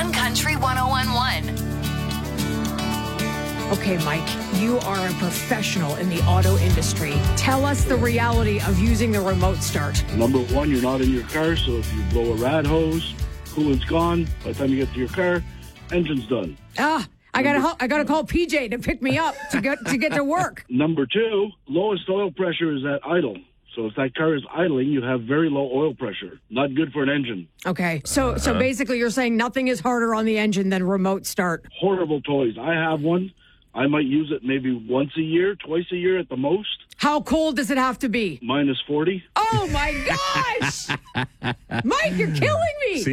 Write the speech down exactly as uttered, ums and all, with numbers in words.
on Country one oh one point one. Okay, Mike, you are a professional in the auto industry. Tell us the reality of using the remote start. Number one, you're not in your car, so if you blow a rad hose, coolant's gone. By the time you get to your car, engine's done. Ah, I gotta I gotta call P J to pick me up to get to get to work. Number two, lowest oil pressure is at idle. So if that car is idling, you have very low oil pressure. Not good for an engine. Okay, so so basically you're saying nothing is harder on the engine than remote start. Horrible toys. I have one. I might use it maybe once a year, twice a year at the most. How cold does it have to be? Minus forty. Oh, my gosh! Mike, you're killing me!